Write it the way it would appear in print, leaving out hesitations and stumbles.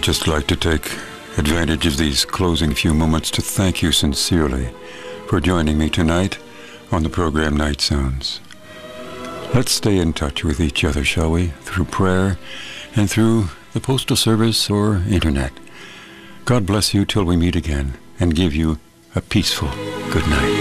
just like to take advantage of these closing few moments to thank you sincerely for joining me tonight on the program Night Sounds. Let's stay in touch with each other, shall we, through prayer and through the postal service or internet. God bless you till we meet again and give you a peaceful good night.